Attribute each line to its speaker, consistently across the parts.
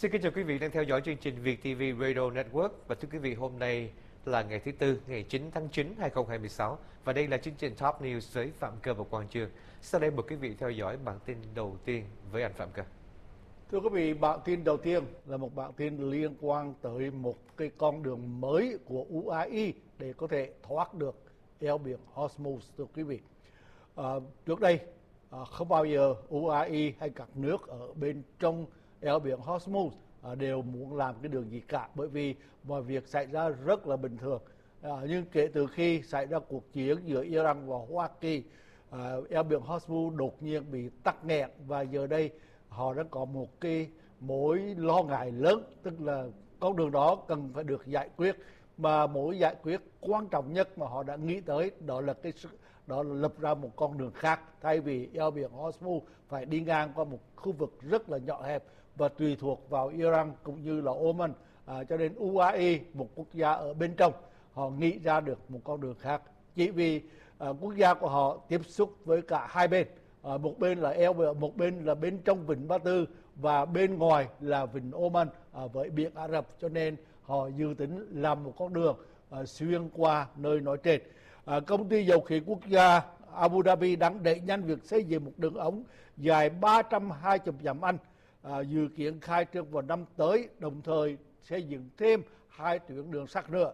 Speaker 1: Xin kính chào quý vị đang theo dõi chương trình Việt TV Radio Network. Và thưa quý vị, hôm nay là ngày thứ Tư, ngày 9 tháng 9, 2026. Và đây là chương trình Top News với Phạm Cơ và Quang Chương. Sau đây mời quý vị theo dõi bản tin đầu tiên với anh Phạm Cơ.
Speaker 2: Thưa quý vị, bản tin đầu tiên là một bản tin liên quan tới một cái con đường mới của UAE để có thể thoát được eo biển Hormuz, thưa quý vị. Trước đây, không bao giờ UAE hay các nước ở bên trong eo biển Hormuz đều muốn làm cái đường gì cả, bởi vì mọi việc xảy ra rất là bình thường. Nhưng kể từ khi xảy ra cuộc chiến giữa Iran và Hoa Kỳ, eo biển Hormuz đột nhiên bị tắc nghẽn, và giờ đây họ đã có một cái mối lo ngại lớn, tức là con đường đó cần phải được giải quyết. Mà mối giải quyết quan trọng nhất mà họ đã nghĩ tới đó là lập ra một con đường khác, thay vì eo biển Hormuz phải đi ngang qua một khu vực rất là nhỏ hẹp và tùy thuộc vào Iran cũng như là Oman. Cho nên UAE, một quốc gia ở bên trong, họ nghĩ ra được một con đường khác, chỉ vì quốc gia của họ tiếp xúc với cả hai bên. Một bên là eo biển, một bên là bên trong vịnh Ba Tư, và bên ngoài là vịnh Oman với biển Ả Rập, cho nên họ dự tính làm một con đường xuyên qua nơi nói trên. Công ty dầu khí quốc gia Abu Dhabi đang đẩy nhanh việc xây dựng một đường ống dài 320 dặm Anh, dự kiến khai trương vào năm tới, đồng thời xây dựng thêm 2 tuyến đường sắt nữa.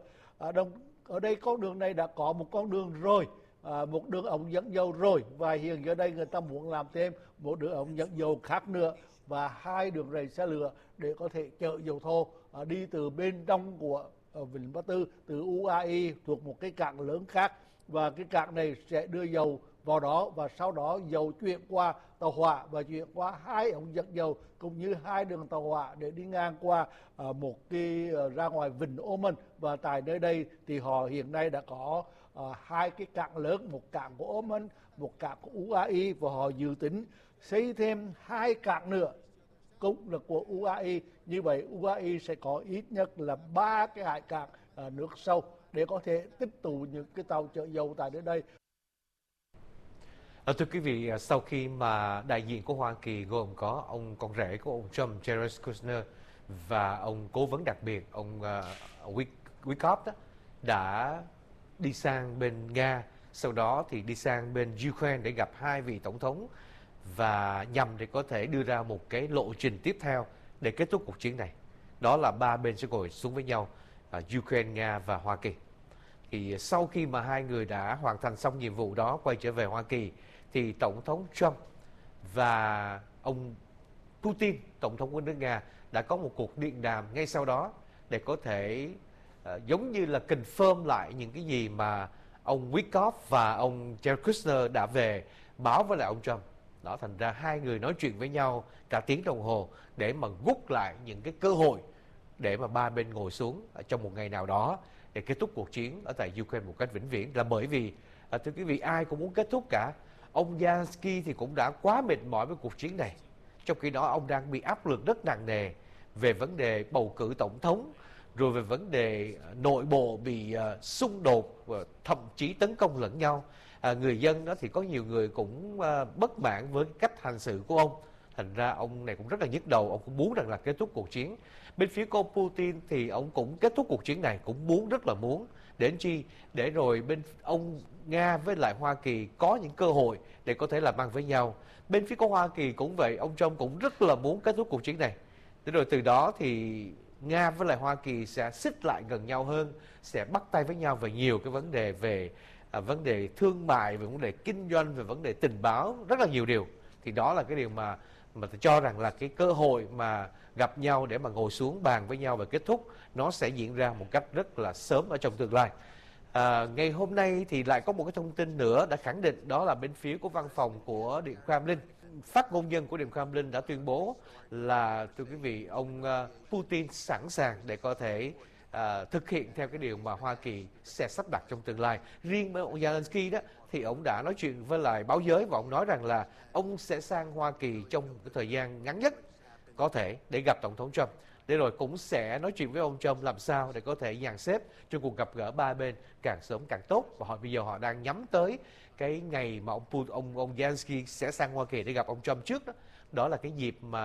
Speaker 2: Ở đây con đường này đã có một con đường rồi, một đường ống dẫn dầu rồi, và hiện giờ đây người ta muốn làm thêm một đường ống dẫn dầu khác nữa và 2 đường ray xe lửa để có thể chở dầu thô đi từ bên trong của vịnh Ba Tư, từ UAE thuộc một cái cảng lớn khác, và cái cảng này sẽ đưa dầu vào đó, và sau đó dầu chuyển qua tàu hỏa và chuyển qua 2 ống dẫn dầu cũng như 2 đường tàu hỏa để đi ngang qua một cái ra ngoài vịnh Oman. Và tại nơi đây thì họ hiện nay đã có 2 cái cảng lớn, một cảng của Oman, một cảng của UAE, và họ dự tính xây thêm 2 cảng nữa cũng là của UAE. Như vậy UAE sẽ có ít nhất là 3 cái hải cảng nước sâu để có thể tích tụ những cái tàu chở dầu tại nơi đây.
Speaker 1: Thưa quý vị, sau khi mà đại diện của Hoa Kỳ gồm có ông con rể của ông Trump, Jared Kushner, và ông cố vấn đặc biệt, ông Witkoff đã đi sang bên Nga, sau đó thì đi sang bên Ukraine để gặp 2 vị tổng thống, và nhằm để có thể đưa ra một cái lộ trình tiếp theo để kết thúc cuộc chiến này. Đó là 3 bên sẽ ngồi xuống với nhau, Ukraine, Nga và Hoa Kỳ. Thì sau khi mà 2 người đã hoàn thành xong nhiệm vụ đó, quay trở về Hoa Kỳ, thì Tổng thống Trump và ông Putin, Tổng thống của nước Nga, đã có một cuộc điện đàm ngay sau đó để có thể giống như là confirm lại những cái gì mà ông Witkoff và ông Jared Kushner đã về báo với lại ông Trump. Đó, thành ra 2 người nói chuyện với nhau cả tiếng đồng hồ để mà gút lại những cái cơ hội để mà 3 bên ngồi xuống trong một ngày nào đó để kết thúc cuộc chiến ở tại Ukraine một cách vĩnh viễn. Là bởi vì thưa quý vị, ai cũng muốn kết thúc cả. Ông Zelensky thì cũng đã quá mệt mỏi với cuộc chiến này, trong khi đó ông đang bị áp lực rất nặng nề về vấn đề bầu cử tổng thống, rồi về vấn đề nội bộ bị xung đột và thậm chí tấn công lẫn nhau. Người dân đó thì có nhiều người cũng bất mãn với cách hành xử của ông. Thành ra ông này cũng rất là nhức đầu, ông cũng muốn rằng là kết thúc cuộc chiến. Bên phía của Putin thì ông cũng kết thúc cuộc chiến này, cũng muốn, rất là muốn. Đến chi? Để rồi bên ông Nga với lại Hoa Kỳ có những cơ hội để có thể làm ăn với nhau. Bên phía của Hoa Kỳ cũng vậy, ông Trump cũng rất là muốn kết thúc cuộc chiến này. Để rồi từ đó thì Nga với lại Hoa Kỳ sẽ xích lại gần nhau hơn, sẽ bắt tay với nhau về nhiều cái vấn đề, về vấn đề thương mại, về vấn đề kinh doanh, về vấn đề tình báo, rất là nhiều điều. Thì đó là cái điều mà tôi cho rằng là cái cơ hội mà gặp nhau để mà ngồi xuống bàn với nhau và kết thúc nó sẽ diễn ra một cách rất là sớm ở trong tương lai. Ngày hôm nay thì lại có một cái thông tin nữa đã khẳng định, đó là bên phía của văn phòng của Điện Kremlin, phát ngôn nhân của Điện Kremlin đã tuyên bố là, thưa quý vị, ông Putin sẵn sàng để có thể thực hiện theo cái điều mà Hoa Kỳ sẽ sắp đặt trong tương lai. Riêng với ông Zelensky đó thì ông đã nói chuyện với lại báo giới, và ông nói rằng là ông sẽ sang Hoa Kỳ trong cái thời gian ngắn nhất có thể để gặp Tổng thống Trump, để rồi cũng sẽ nói chuyện với ông Trump làm sao để có thể dàn xếp cho cuộc gặp gỡ 3 bên càng sớm càng tốt. Và bây giờ họ đang nhắm tới cái ngày mà ông Zelensky sẽ sang Hoa Kỳ để gặp ông Trump trước đó. Đó là cái dịp mà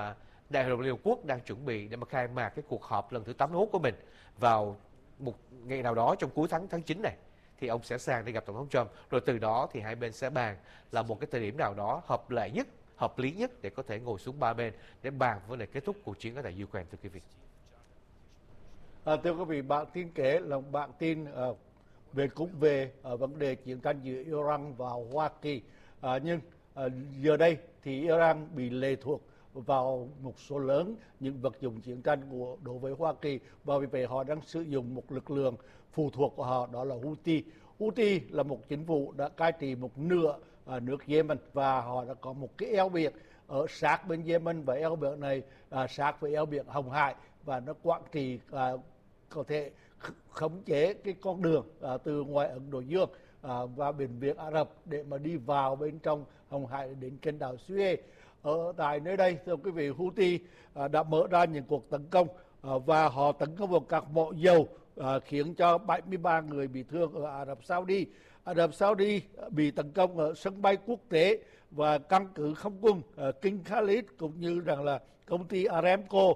Speaker 1: Đại hội đồng Liên Hợp Quốc đang chuẩn bị để mà khai mạc cái cuộc họp lần thứ 81 của mình vào một ngày nào đó trong cuối tháng 9 này, thì ông sẽ sang để gặp Tổng thống Trump. Rồi từ đó thì hai bên sẽ bàn là một cái thời điểm nào đó hợp lệ nhất, hợp lý nhất để có thể ngồi xuống ba bên để bàn vấn đề kết thúc cuộc chiến ở tại Ukraine, thưa quý vị.
Speaker 2: Thưa quý vị, bản tin kể là bản tin về vấn đề chiến tranh giữa Iran và Hoa Kỳ. Nhưng giờ đây thì Iran bị lệ thuộc vào một số lớn những vật dụng chiến tranh đối với Hoa Kỳ, và vì vậy họ đang sử dụng một lực lượng phụ thuộc của họ, đó là Houthi. Houthi là một chính phủ đã cai trị một nửa nước Yemen, và họ đã có một cái eo biển ở sát bên Yemen, và eo biển này sát với eo biển Hồng Hải, và nó quản trị có thể khống chế cái con đường từ ngoài Ấn Độ Dương và biển Việt Ả Rập để mà đi vào bên trong Hồng Hải đến kênh đảo Suez. Ở tại nơi đây, thưa quý vị, Houthi đã mở ra những cuộc tấn công và họ tấn công vào các mỏ dầu, khiến cho 73 người bị thương ở Ả Rập Saudi. Ả Rập Saudi bị tấn công ở sân bay quốc tế và căn cứ không quân King Khalid, cũng như rằng là công ty Aramco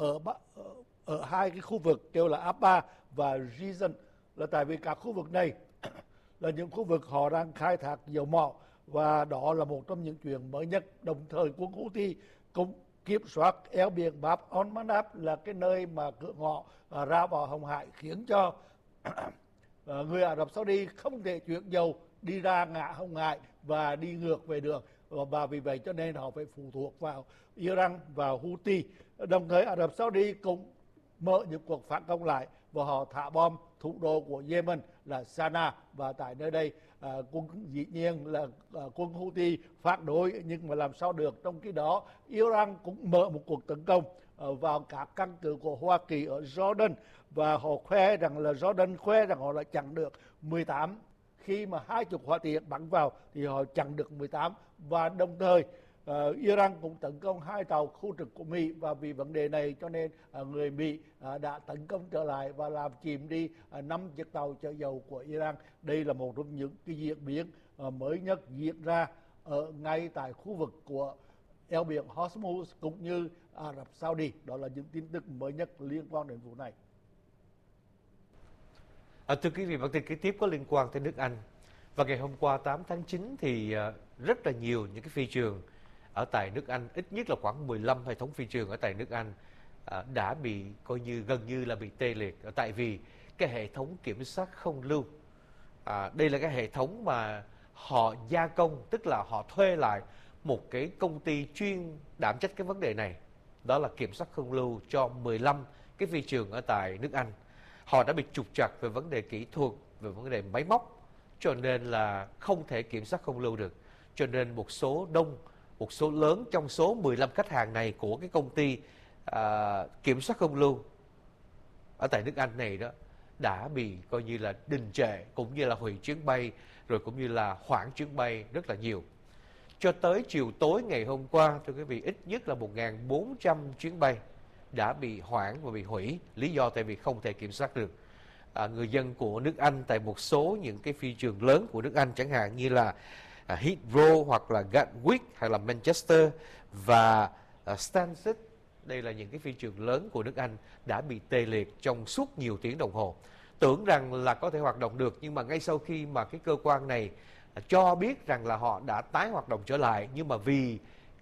Speaker 2: ở hai cái khu vực kêu là Abba và Jizan, là tại vì các khu vực này là những khu vực họ đang khai thác dầu mỏ, và đó là một trong những chuyện mới nhất. Đồng thời quân Houthi cũng kiểm soát eo biển Bab al-Mandab, là cái nơi mà cửa ngõ ra vào Hồng Hải, khiến cho người Ả Rập Saudi không thể chuyển dầu đi ra ngã Hồng Hải và đi ngược về đường, và vì vậy cho nên họ phải phụ thuộc vào Iran và Houthi. Đồng thời Ả Rập Saudi cũng mở những cuộc phản công lại, và họ thả bom thủ đô của Yemen là Sanaa, và tại nơi đây quân dĩ nhiên là quân Houthi phản đối, nhưng mà làm sao được. Trong khi đó Iran cũng mở một cuộc tấn công vào các căn cứ của Hoa Kỳ ở Jordan, và họ khoe rằng là họ đã chặn được 18. Khi mà 20 hỏa tiễn bắn vào thì họ chặn được 18. Và đồng thời Iran cũng tấn công 2 tàu khu trục của Mỹ, và vì vấn đề này cho nên người Mỹ đã tấn công trở lại và làm chìm đi 5 chiếc tàu chở dầu của Iran. Đây là một trong những cái diễn biến mới nhất diễn ra ở ngay tại khu vực của eo biển Hormuz cũng như Ả Rập Saudi. Đó là những tin tức mới nhất liên quan đến vụ này.
Speaker 1: Thưa quý vị, bản tin kế tiếp có liên quan tới nước Anh. Và ngày hôm qua 8 tháng 9 thì rất là nhiều những cái phi trường ở tại nước Anh, ít nhất là khoảng 15 hệ thống phi trường ở tại nước Anh đã bị coi như gần như là bị tê liệt, tại vì cái hệ thống kiểm soát không lưu. Đây là cái hệ thống mà họ gia công, tức là họ thuê lại một cái công ty chuyên đảm trách cái vấn đề này, đó là kiểm soát không lưu cho 15 cái phi trường ở tại nước Anh. Họ đã bị trục trặc về vấn đề kỹ thuật, về vấn đề máy móc, cho nên là không thể kiểm soát không lưu được. Cho nên một số lớn trong số 15 khách hàng này của cái công ty kiểm soát không lưu ở tại nước Anh này đó đã bị coi như là đình trệ, cũng như là hủy chuyến bay, rồi cũng như là hoãn chuyến bay rất là nhiều. Cho tới chiều tối ngày hôm qua, thưa quý vị, ít nhất là 1.400 chuyến bay đã bị hoãn và bị hủy, lý do tại vì không thể kiểm soát được. Người dân của nước Anh tại một số những cái phi trường lớn của nước Anh, chẳng hạn như là Heathrow hoặc là Gatwick hay là Manchester và Stansted, đây là những cái phi trường lớn của nước Anh, đã bị tê liệt trong suốt nhiều tiếng đồng hồ. Tưởng rằng là có thể hoạt động được, nhưng mà ngay sau khi mà cái cơ quan này cho biết rằng là họ đã tái hoạt động trở lại, nhưng mà vì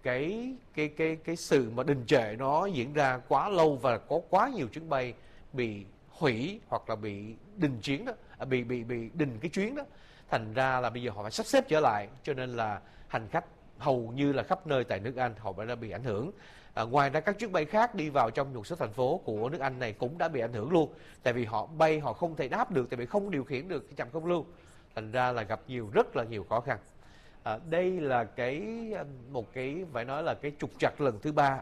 Speaker 1: cái sự mà đình trệ nó diễn ra quá lâu và có quá nhiều chuyến bay bị hủy hoặc là bị đình chuyến đó, bị đình cái chuyến đó, thành ra là bây giờ họ phải sắp xếp trở lại, cho nên là hành khách hầu như là khắp nơi tại nước Anh họ đã bị ảnh hưởng. Ngoài ra các chuyến bay khác đi vào trong một số thành phố của nước Anh này cũng đã bị ảnh hưởng luôn, tại vì họ không thể đáp được, tại vì không điều khiển được cái trạm không lưu, thành ra là gặp rất là nhiều khó khăn. Đây là một cái phải nói là cái trục trặc lần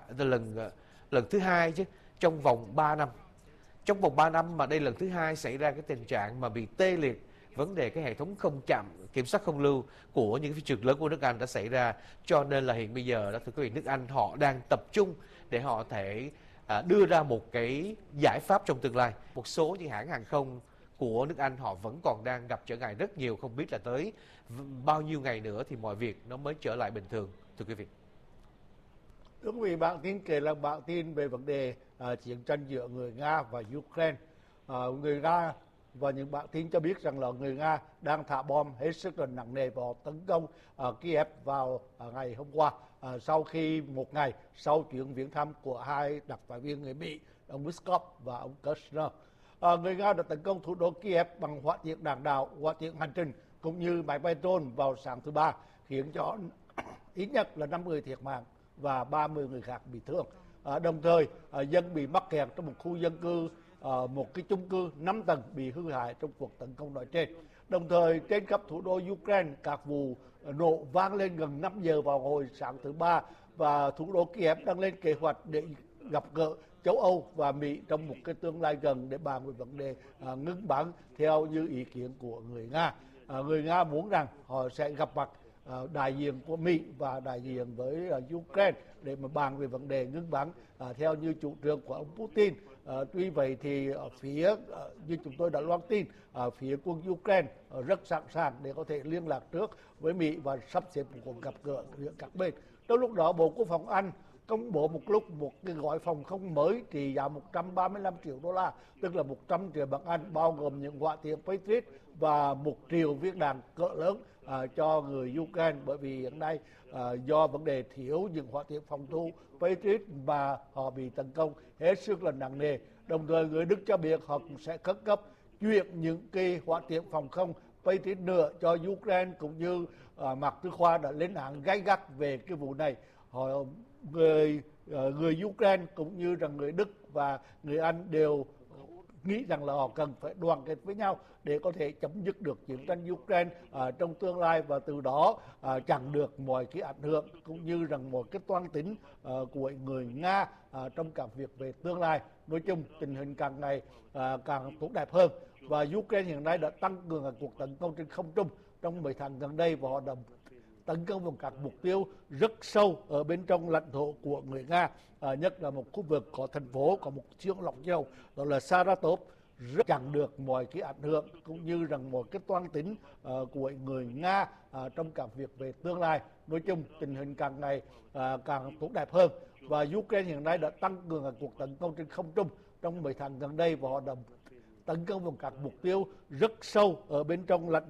Speaker 1: thứ hai chứ trong vòng 3 năm. Trong vòng 3 năm mà đây lần thứ hai xảy ra cái tình trạng mà bị tê liệt vấn đề cái hệ thống kiểm soát không lưu của những phi trường lớn của nước Anh đã xảy ra, cho nên là hiện bây giờ đó, thưa quý vị, nước Anh họ đang tập trung để họ thể đưa ra một cái giải pháp trong tương lai. Một số những hãng hàng không của nước Anh họ vẫn còn đang gặp trở ngại rất nhiều, không biết là tới bao nhiêu ngày nữa thì mọi việc nó mới trở lại bình thường, thưa quý vị.
Speaker 2: Thưa quý vị, bản tin kể là bản tin về vấn đề chiến tranh giữa người Nga và Ukraine. Người Nga và những bản tin cho biết rằng là người Nga đang thả bom hết sức là nặng nề vào tấn công Kiev vào ngày hôm qua, sau khi một ngày sau chuyến viếng thăm của hai đặc phái viên người Mỹ, ông Witkoff và ông Kushner. Người Nga đã tấn công thủ đô Kiev bằng hỏa tiễn đạn đạo, hỏa tiễn hành trình cũng như máy bay drone vào sáng thứ Ba, khiến cho ít nhất là 5 người thiệt mạng và 30 người khác bị thương. Đồng thời, dân bị mắc kẹt trong một khu dân cư, một cái chung cư 5 tầng bị hư hại trong cuộc tấn công nói trên. Đồng thời, trên khắp thủ đô Ukraine, các vụ nổ vang lên gần 5 giờ vào hồi sáng thứ Ba, và thủ đô Kiev đang lên kế hoạch để gặp gỡ châu Âu và Mỹ trong một cái tương lai gần để bàn về vấn đề ngưng bắn theo như ý kiến của người Nga. Người Nga muốn rằng họ sẽ gặp mặt đại diện của Mỹ và đại diện với Ukraine để mà bàn về vấn đề ngưng bắn theo như chủ trương của ông Putin. Tuy vậy thì ở phía như chúng tôi đã loan tin, phía quân Ukraine rất sẵn sàng để có thể liên lạc trước với Mỹ và sắp xếp một cuộc gặp gỡ giữa các bên. Trong lúc đó, Bộ Quốc phòng Anh công bố một lúc một cái gói phòng không mới trị giá 135 triệu đô la, tức là 100 triệu bảng Anh, bao gồm những hỏa tiễn Patriot và 1 triệu viên đạn cỡ lớn cho người Ukraine, bởi vì hiện nay do vấn đề thiếu những hỏa tiễn phòng thủ Patriot mà họ bị tấn công hết sức là nặng nề. Đồng thời, người Đức cho biết họ cũng sẽ khẩn cấp chuyển những cái hỏa tiễn phòng không Patriot nữa cho Ukraine, cũng như Mạc Tư Khoa đã lên án gay gắt về cái vụ này. Người Ukraine cũng như rằng người Đức và người Anh đều nghĩ rằng là họ cần phải đoàn kết với nhau để có thể chấm dứt được chiến tranh Ukraine trong tương lai, và từ đó chặn được mọi cái ảnh hưởng cũng như rằng mọi cái toan tính của người Nga trong các việc về tương lai. Nói chung, tình hình càng ngày càng tốt đẹp hơn, và Ukraine hiện nay đã tăng cường cuộc tấn công trên không trung trong mấy tháng gần đây, và họ đã tấn công vào các mục tiêu rất sâu ở bên trong lãnh thổ của người Nga, nhất là một khu vực có thành phố, có một xưởng lọc dầu, đó là Saratov, rất chặn được mọi cái ảnh hưởng cũng như rằng mọi cái toan tính của người Nga trong các việc về tương lai. Nói chung, tình hình càng ngày càng tốt đẹp hơn, và Ukraine hiện nay đã tăng cường cuộc tấn công trên không trung trong mấy tháng gần đây, và họ đã tấn công vào các mục tiêu rất sâu ở bên trong lãnh